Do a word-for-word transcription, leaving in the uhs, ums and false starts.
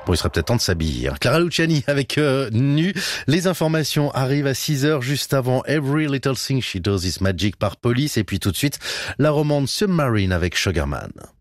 Bon, il serait peut-être temps de s'habiller. Hein. Clara Luciani avec euh, Nu. Les informations arrivent à six heures, juste avant Every Little Thing She Does Is Magic par Police. Et puis tout de suite, la romande Submarine avec Sugarman.